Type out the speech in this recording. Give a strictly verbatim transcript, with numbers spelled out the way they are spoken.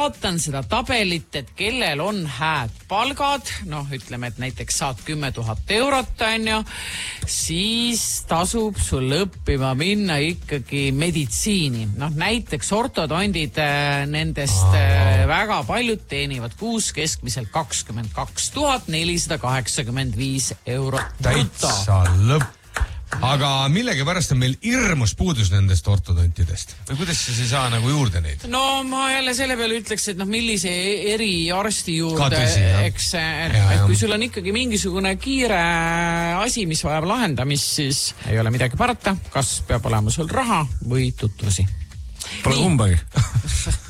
vaatan seda tabelit, et kellel on hääd palgad, noh, ütleme, et näiteks saad kümme tuhat eurot, on ju, siis tasub sul õppima minna ikkagi meditsiini. Noh, näiteks ortodondid, nendest Aa. väga paljud teenivad kuus keskmiselt kakskümmend kaks tuhat nelisada kaheksakümmend viis eurot. Täitsa lõpp. Aga millegi pärast on meil hirmus puudus nendest ortodontidest? Või kuidas siis ei saa nagu juurde neid? No ma jälle selle peale ütleks, et noh, millise eriarsti juurde, tõsi, eks, et, et kui sul on ikkagi mingisugune kiire asi, mis vajab lahendamist, siis ei ole midagi parata. Kas peab olema sul raha või tutvusi? Pole kumbagi.